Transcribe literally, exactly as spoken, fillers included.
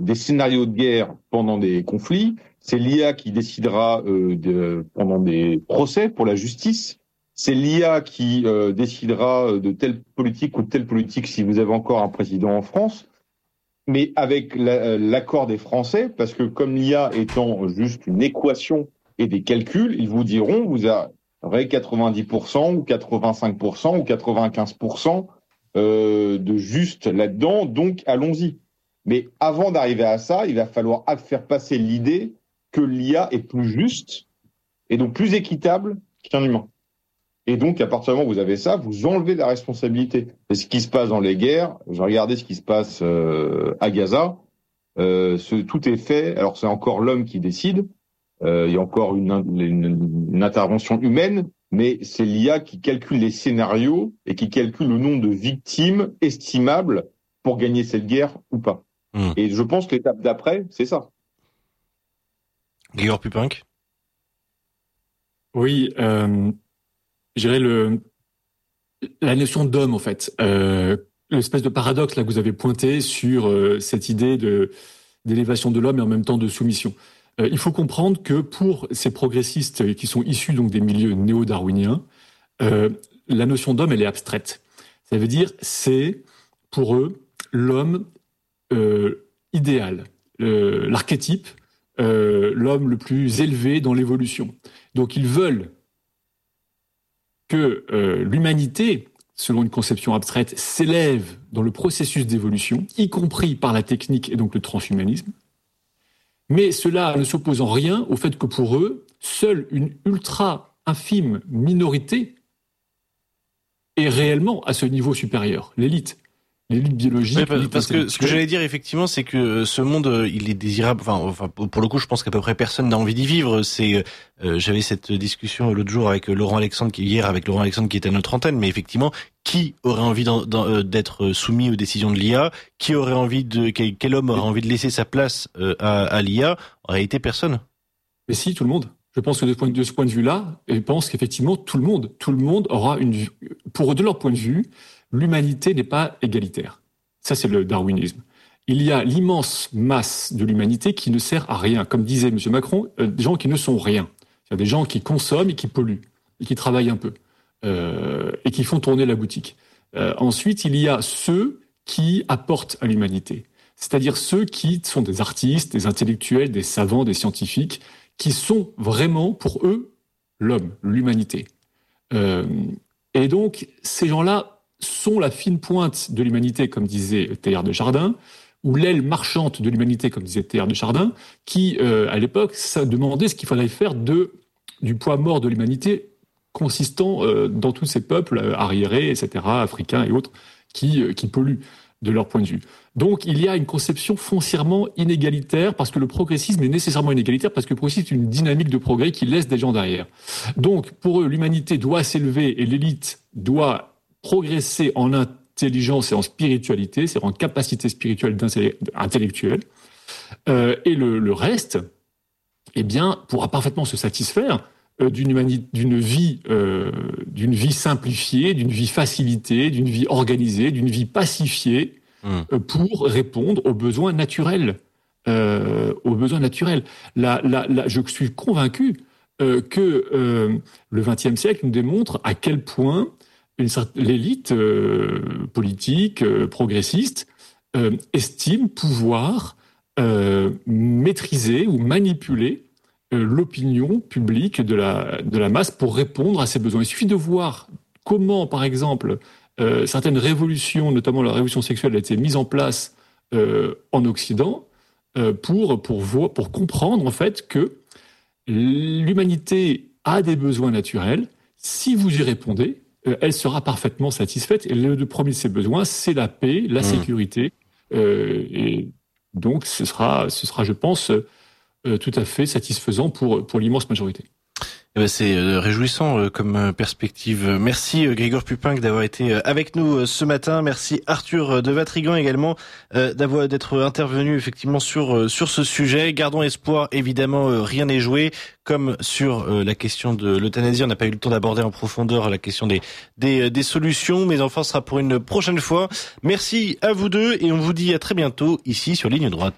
des scénarios de guerre pendant des conflits. C'est l'I A qui décidera euh, de, pendant des procès pour la justice. C'est l'I A qui euh, décidera de telle politique ou de telle politique si vous avez encore un président en France. Mais avec la, l'accord des Français, parce que comme l'I A étant juste une équation et des calculs, ils vous diront vous aurez quatre-vingt-dix pour cent ou quatre-vingt-cinq pour cent ou quatre-vingt-quinze pour cent euh, de juste là-dedans, donc allons-y. Mais avant d'arriver à ça, il va falloir faire passer l'idée que l'I A est plus juste et donc plus équitable qu'un humain. Et donc, à partir du moment où vous avez ça, vous enlevez la responsabilité. C'est ce qui se passe dans les guerres. J'ai regardé ce qui se passe euh, à Gaza. Euh, ce, tout est fait. Alors, c'est encore l'homme qui décide. Euh, il y a encore une, une, une intervention humaine, mais c'est l'I A qui calcule les scénarios et qui calcule le nombre de victimes estimables pour gagner cette guerre ou pas. Mmh. Et je pense que l'étape d'après, c'est ça. Grégoire Pupinck. Oui, euh... je dirais le, la notion d'homme, en fait. Euh, l'espèce de paradoxe là que vous avez pointé sur euh, cette idée de, d'élévation de l'homme et en même temps de soumission. Euh, il faut comprendre que pour ces progressistes qui sont issus donc des milieux néo-darwiniens, euh, la notion d'homme, elle est abstraite. Ça veut dire, c'est pour eux l'homme euh, idéal, euh, l'archétype, euh, l'homme le plus élevé dans l'évolution. Donc ils veulent que euh, l'humanité, selon une conception abstraite, s'élève dans le processus d'évolution, y compris par la technique et donc le transhumanisme. Mais cela ne s'oppose en rien au fait que pour eux, seule une ultra infime minorité est réellement à ce niveau supérieur, l'élite. L'élite biologique. Oui, parce que ce que j'allais dire effectivement, c'est que ce monde, il est désirable. Enfin, enfin, pour le coup, je pense qu'à peu près personne n'a envie d'y vivre. C'est, euh, j'avais cette discussion l'autre jour avec Laurent Alexandre, qui hier avec Laurent Alexandre qui était à notre antenne. Mais effectivement, qui aurait envie d'en, d'en, d'être soumis aux décisions de l'I A? Qui aurait envie de, quel, quel homme aurait envie de laisser sa place euh, à, à l'I A? En réalité, personne. Mais si, tout le monde. Je pense que de ce point de, de ce point de vue-là, je pense qu'effectivement, tout le monde, tout le monde aura une, pour eux, de leur point de vue, l'humanité n'est pas égalitaire. Ça, c'est le darwinisme. Il y a l'immense masse de l'humanité qui ne sert à rien. Comme disait M. Macron, euh, des gens qui ne sont rien. Il y a des gens qui consomment et qui polluent, et qui travaillent un peu, euh, et qui font tourner la boutique. Euh, ensuite, il y a ceux qui apportent à l'humanité. C'est-à-dire ceux qui sont des artistes, des intellectuels, des savants, des scientifiques, qui sont vraiment, pour eux, l'homme, l'humanité. Euh, et donc, ces gens-là sont la fine pointe de l'humanité, comme disait Teilhard de Chardin, ou l'aile marchante de l'humanité, comme disait Teilhard de Chardin, qui, euh, à l'époque, ça demandait ce qu'il fallait faire de, du poids mort de l'humanité consistant euh, dans tous ces peuples euh, arriérés, et cetera, africains et autres, qui, euh, qui polluent de leur point de vue. Donc, il y a une conception foncièrement inégalitaire, parce que le progressisme est nécessairement inégalitaire, parce que le progressisme est une dynamique de progrès qui laisse des gens derrière. Donc, pour eux, l'humanité doit s'élever et l'élite doit progresser en intelligence et en spiritualité, c'est en capacité spirituelle intellectuelle, euh, et le, le reste, eh bien, pourra parfaitement se satisfaire euh, d'une, humani- d'une vie, euh, d'une vie simplifiée, d'une vie facilitée, d'une vie organisée, d'une vie pacifiée, mmh. euh, pour répondre aux besoins naturels, euh, aux besoins naturels. La, la, la, je suis convaincu euh, que euh, le vingtième siècle nous démontre à quel point Une, l'élite euh, politique, euh, progressiste, euh, estime pouvoir euh, maîtriser ou manipuler euh, l'opinion publique de la, de la masse pour répondre à ses besoins. Il suffit de voir comment, par exemple, euh, certaines révolutions, notamment la révolution sexuelle, a été mise en place euh, en Occident euh, pour, pour, vo- pour comprendre en fait que l'humanité a des besoins naturels. Si vous y répondez, elle sera parfaitement satisfaite. Et le premier de ses besoins, c'est la paix, la mmh. sécurité. Euh, et donc, ce sera, ce sera, je pense, euh, tout à fait satisfaisant pour, pour l'immense majorité. Eh ben c'est réjouissant comme perspective. Merci Grégoire Pupinck d'avoir été avec nous ce matin. Merci Arthur de Vatrigan également d'avoir d'être intervenu effectivement sur sur ce sujet. Gardons espoir, évidemment rien n'est joué. Comme sur la question de l'euthanasie, on n'a pas eu le temps d'aborder en profondeur la question des des des solutions, mais enfin ce sera pour une prochaine fois. Merci à vous deux et on vous dit à très bientôt ici sur Ligne Droite.